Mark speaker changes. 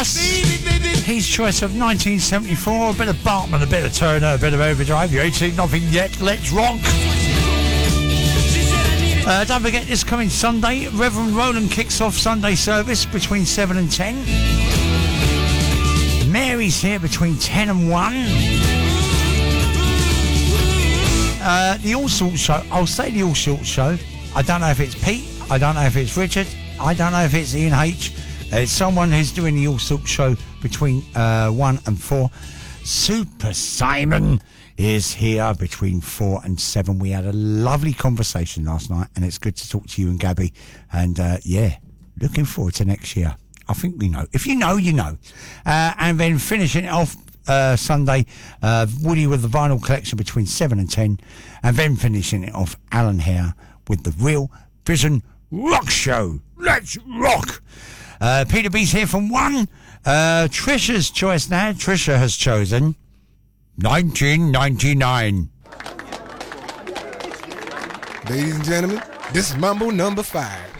Speaker 1: Russ. His choice of 1974, a bit of Bartman, a bit of Turner, a bit of Overdrive. You ain't seen nothing yet, let's rock. Don't forget, this coming Sunday, Reverend Roland kicks off Sunday service between 7 and 10. Mary's here between 10 and 1. The All Sorts Show, I'll say the All Sorts Show. I don't know if it's Pete, I don't know if it's Richard, I don't know if it's Ian H. It's someone who's doing the All Sorts Show between 1 and 4. Super Simon is here between 4 and 7. We had a lovely conversation last night, and it's good to talk to you and Gabby. And yeah, looking forward to next year. I think we know. If you know, you know. And then finishing it off Sunday, Woody with the vinyl collection between 7 and 10. And then finishing it off, Alan Hare with the Real Prison Rock Show. Let's rock! Peter B's here from 1. Trisha's choice now. Trisha has chosen 1999.
Speaker 2: Ladies and gentlemen, this is Mambo number 5.